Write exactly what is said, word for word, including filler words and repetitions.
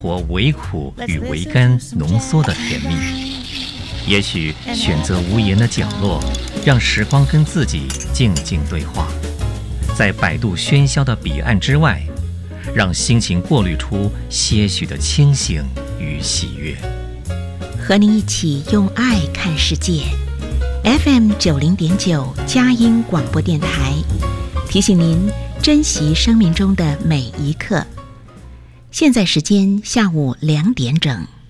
活为苦与为甘浓缩的甜蜜。也许选择无言的角落，让时光跟自己静静对话，在百度喧嚣的彼岸之外，让心情过滤出些许的清醒与喜悦。 和你一起用爱看世界。 F M 九零点九佳音广播电台，提醒您珍惜生命中的每一刻。现在时间下午两点整。